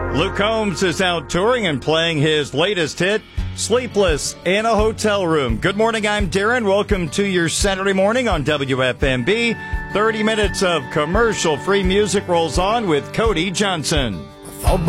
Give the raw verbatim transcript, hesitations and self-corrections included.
Luke Combs is out touring and playing his latest hit, Sleepless in a Hotel Room. Good morning, I'm Darren. Welcome to your Saturday morning on W F M B. thirty minutes of commercial-free music rolls on with Cody Johnson.